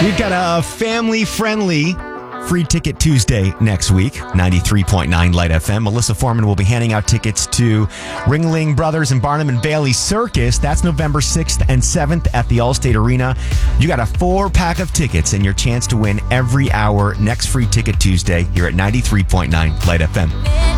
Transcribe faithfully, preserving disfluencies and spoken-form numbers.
We've got a family-friendly Free Ticket Tuesday next week, ninety-three point nine Light F M. Melissa Foreman will be handing out tickets to Ringling Brothers and Barnum and Bailey Circus. That's November sixth and seventh at the Allstate Arena. You got a four-pack of tickets and your chance to win every hour next Free Ticket Tuesday here at ninety-three point nine Light F M.